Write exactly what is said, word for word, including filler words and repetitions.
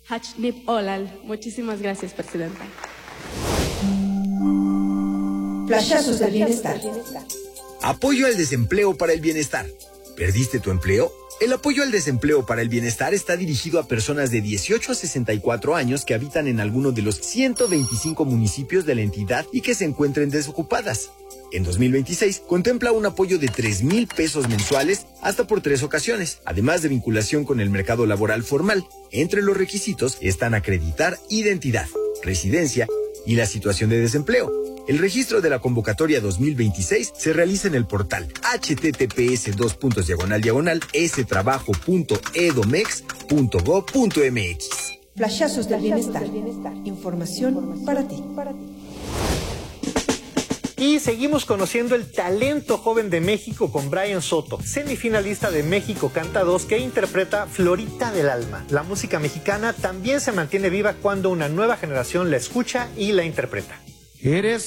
Hachnip Olal. Muchísimas gracias, Presidenta. Flashazos del bienestar. Apoyo al desempleo para el bienestar. ¿Perdiste tu empleo? El apoyo al desempleo para el bienestar está dirigido a personas de dieciocho a sesenta y cuatro años que habitan en alguno de los ciento veinticinco municipios de la entidad y que se encuentren desocupadas. En dos mil veintiséis contempla un apoyo de tres mil pesos mensuales hasta por tres ocasiones, además de vinculación con el mercado laboral formal. Entre los requisitos están acreditar identidad, residencia y la situación de desempleo. El registro de la convocatoria dos mil veintiséis se realiza en el portal https dos puntos diagonal diagonal strabajo.edomex punto gob punto mx. Flashazos del bienestar. Información para ti. Y seguimos conociendo el talento joven de México con Brian Soto, semifinalista de México Canta dos, que interpreta Florita del Alma. La música mexicana también se mantiene viva cuando una nueva generación la escucha y la interpreta. Eres